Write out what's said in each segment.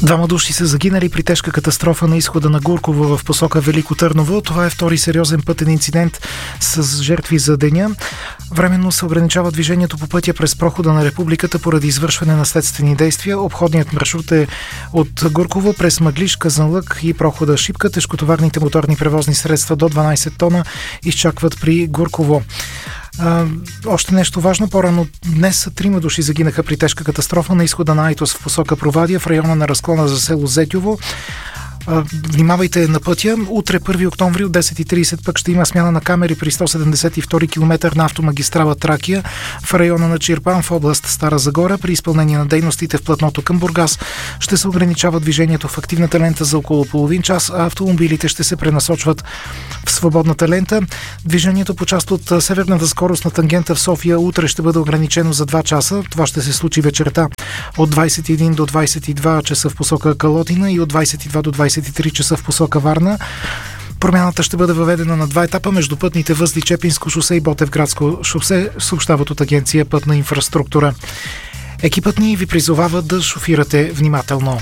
Двама души са загинали при тежка катастрофа на изхода на Гурково в посока Велико Търново. Това е втори сериозен пътен инцидент с жертви за деня. Временно се ограничава движението по пътя през прохода на Републиката поради извършване на следствени действия. Обходният маршрут е от Гурково през Мъглиж, Казанлък и прохода Шипка. Тежкотоварните моторни превозни средства до 12 тона изчакват при Гурково. Още нещо важно. По-рано днес 3 души загинаха при тежка катастрофа на изхода на Айтос в посока Провадия в района на разклона за село Зетьово. Внимавайте на пътя. Утре, 1 октомври от 10:30 пък ще има смяна на камери при 172 км на автомагистрала Тракия в района на Чирпан в област Стара Загора. При изпълнение на дейностите в платното към Бургас ще се ограничава движението в активната лента за около половин час, а автомобилите ще се пренасочват в свободната лента. Движението по част от северната скорост на тангента в София утре ще бъде ограничено за 2 часа. Това ще се случи вечерта от 21 до 22 часа в посока Калотина и от 22 до 23 часа в посока Варна. Промяната ще бъде въведена на 2 етапа между пътните възли Чепинско шосе и Ботевградско шосе, съобщават от Агенция Пътна инфраструктура. Екипът ни ви призовава да шофирате внимателно.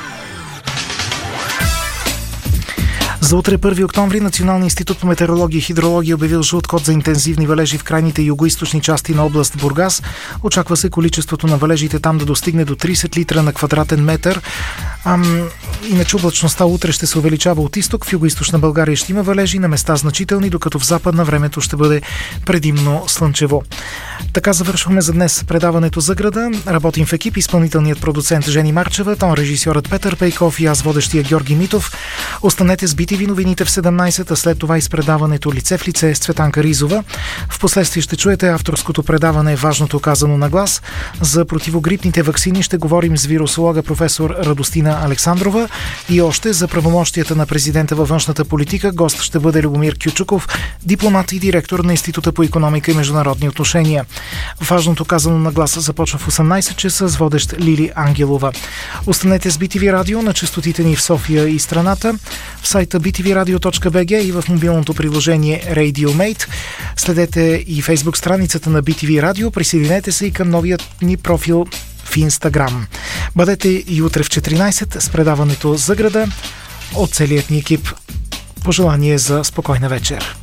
За утре, 1 октомври, Националният институт по метеорология и хидрология обявил жълт код за интензивни валежи в крайните югоизточни части на област Бургас. Очаква се количеството на валежите там да достигне до 30 литра на квадратен метър. Иначе облачността утре ще се увеличава от изток. В югоизточна България ще има валежи, на места значителни, докато в западна времето ще бъде предимно слънчево. Така завършваме за днес предаването за града. Работим в екип: изпълнителният продуцент Жени Марчева, тон режисьорът Петър Пейков и аз, водещия Георги Митов. Останете с BTV новините в 17, а след това изпредаването Лице в лице с Цветанка Ризова. Впоследствие ще чуете авторското предаване Важното казано на глас. За противогрипните ваксини ще говорим с вирусолога професор Радостина Александрова и още за правомощията на президента във външната политика. Гост ще бъде Любомир Кючуков, дипломат и директор на Института по икономика и международни отношения. Важното казано на гласа започва в 18 часа с водещ Лили Ангелова. Останете с BTV Радио на честотите ни в София и страната, в сайта btvradio.bg и в мобилното приложение RadioMate. Следете и фейсбук страницата на BTV Радио. Присъединете се и към новият ни профил в Инстаграм. Бъдете и утре в 14 с предаването за града от целият ни екип. Пожелание за спокойна вечер.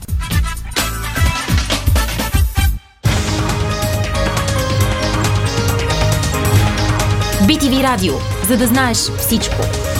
BTV Радио, за да знаеш всичко.